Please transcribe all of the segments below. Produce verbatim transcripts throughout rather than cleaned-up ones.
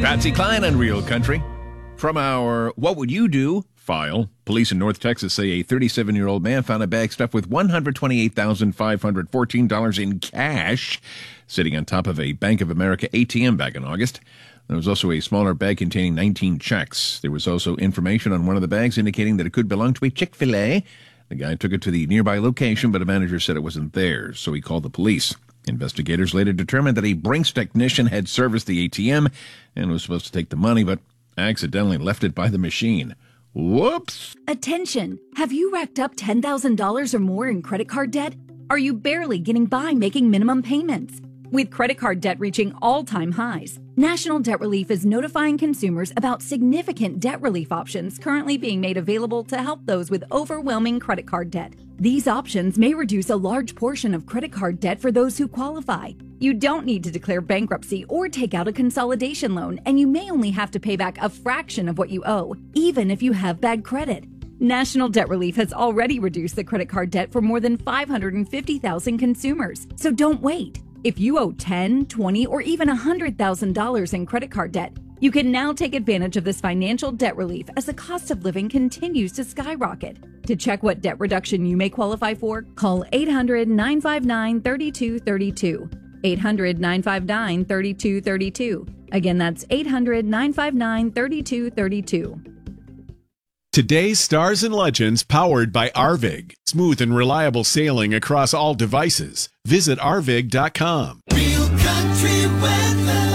Patsy Cline on Real Country. From our What Would You Do file, police in North Texas say a thirty-seven-year-old man found a bag stuffed with one hundred twenty-eight thousand five hundred fourteen dollars in cash sitting on top of a Bank of America A T M back in August. There was also a smaller bag containing nineteen checks. There was also information on one of the bags indicating that it could belong to a Chick-fil-A. The guy took it to the nearby location, but a manager said it wasn't theirs, so he called the police. Investigators later determined that a Brinks technician had serviced the A T M and was supposed to take the money, but accidentally left it by the machine. Whoops! Attention! Have you racked up ten thousand dollars or more in credit card debt? Are you barely getting by making minimum payments? With credit card debt reaching all-time highs, National Debt Relief is notifying consumers about significant debt relief options currently being made available to help those with overwhelming credit card debt. These options may reduce a large portion of credit card debt for those who qualify. You don't need to declare bankruptcy or take out a consolidation loan, and you may only have to pay back a fraction of what you owe, even if you have bad credit. National Debt Relief has already reduced the credit card debt for more than five hundred fifty thousand consumers, so don't wait. If you owe ten, twenty, or even one hundred thousand dollars in credit card debt, you can now take advantage of this financial debt relief as the cost of living continues to skyrocket. To check what debt reduction you may qualify for, call eight hundred, nine five nine, three two three two. eight hundred, nine five nine, three two three two. Again, that's eight hundred, nine five nine, three two three two. Today's Stars and Legends powered by Arvig. Smooth and reliable sailing across all devices. Visit arvig dot com. Real Country weather.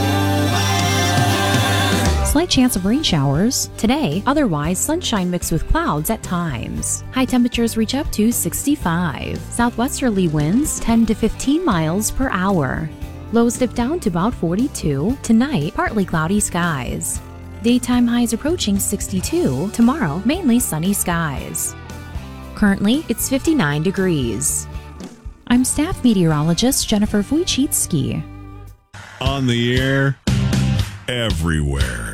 Slight chance of rain showers today, otherwise sunshine mixed with clouds at times. High temperatures reach up to sixty-five. Southwesterly winds ten to fifteen miles per hour. Lows dip down to about forty-two. Tonight, partly cloudy skies. Daytime highs approaching sixty-two. Tomorrow, mainly sunny skies. Currently, it's fifty-nine degrees. I'm staff meteorologist Jennifer Wojcicki. On the air, everywhere.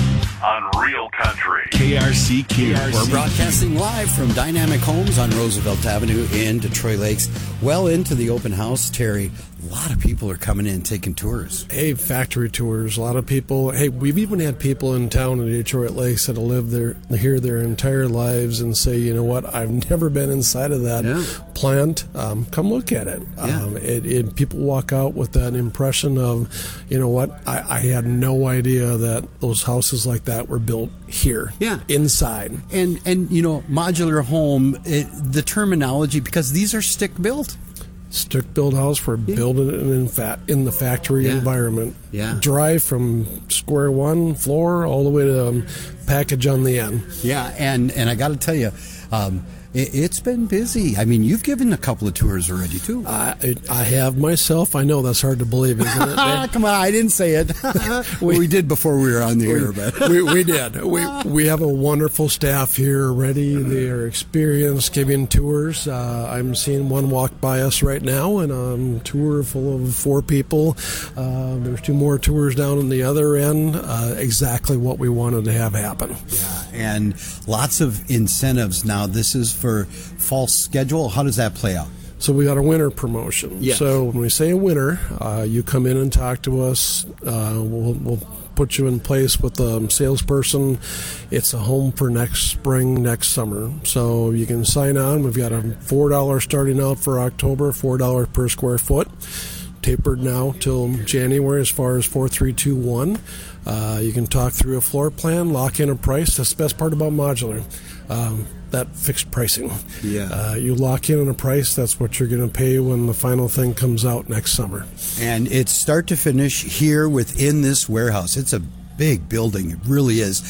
On Real Country. K R C Q. We're broadcasting live from Dynamic Homes on Roosevelt Avenue in Detroit Lakes. Well into the open house, Terry. A lot of people are coming in and taking tours. Hey, factory tours. A lot of people. Hey, we've even had people in town in Detroit Lakes that have lived there here their entire lives and say, you know what, I've never been inside of that yeah. plant. Um, come look at it. Yeah. Um, it, it. People walk out with that impression of, you know what, I, I had no idea that those houses like that were built here. Yeah. Inside. And, and you know, modular home, it, the terminology, because these are stick built. Stick-built house, we're yeah. building it in, fa- in the factory yeah. environment. Yeah. Dry from square one, floor, all the way to um, package on the end. Yeah, and, and I got to tell you, um, it, it's been busy. I mean, you've given a couple of tours already, too. I, I have myself. I know that's hard to believe, isn't it? Come on, I didn't say it. we, we did before we were on the we, air. But. we, we did. We, we have a wonderful staff here already. They are experienced giving tours. Uh, I'm seeing one walk by us right now, and a tour full of four people. Uh, there's two more tours down on the other end. Uh, exactly what we wanted to have happen. Yeah, and lots of incentives now. This is for fall schedule. How does that play out? So we got a winter promotion. Yes. So when we say a winter, uh, you come in and talk to us. Uh, we'll, we'll put you in place with a salesperson. It's a home for next spring, next summer. So you can sign on. We've got a four dollars starting out for October, four dollars per square foot. Tapered now till January as far as four three two one. Uh, you can talk through a floor plan, lock in a price. That's the best part about modular. Um, that fixed pricing. Yeah. Uh, you lock in on a price, that's what you're going to pay when the final thing comes out next summer. And it's start to finish here within this warehouse. It's a big building. It really is.